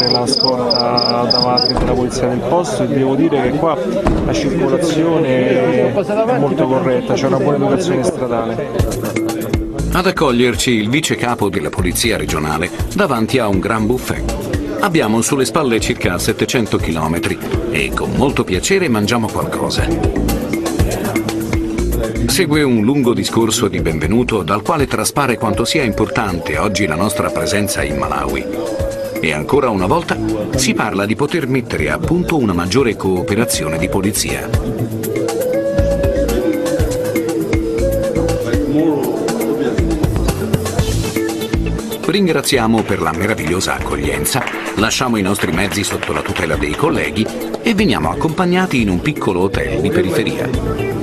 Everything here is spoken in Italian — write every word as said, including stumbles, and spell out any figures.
fare la scorta davanti della polizia del posto e devo dire che qua la circolazione è molto corretta, c'è una buona educazione stradale. Ad accoglierci il vice capo della polizia regionale davanti a un gran buffet. Abbiamo sulle spalle circa settecento chilometri e con molto piacere mangiamo qualcosa. Segue un lungo discorso di benvenuto dal quale traspare quanto sia importante oggi la nostra presenza in Malawi. E ancora una volta si parla di poter mettere a punto una maggiore cooperazione di polizia. Ringraziamo per la meravigliosa accoglienza, lasciamo i nostri mezzi sotto la tutela dei colleghi e veniamo accompagnati in un piccolo hotel di periferia.